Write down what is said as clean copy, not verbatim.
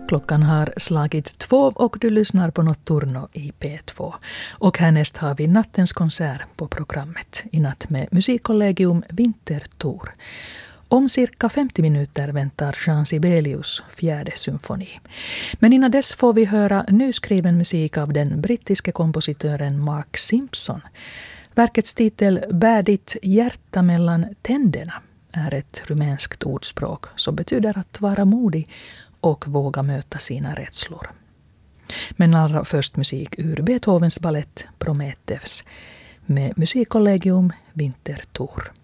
Klockan har slagit 2 och du lyssnar på Notturno i P2. Och härnäst har vi nattens konsert på programmet. I natt med musikkollegium Winterthur. Om cirka 50 minuter väntar Jean Sibelius 4:e symfoni. Men innan dess får vi höra nyskriven musik av den brittiske kompositören Mark Simpson. Verkets titel Bär ditt hjärta mellan tänderna är ett rumänskt ordspråk som betyder att vara modig och våga möta sina rädslor. Men allra först musik ur Beethovens ballett Prometheus med musikkollegium Winterthur.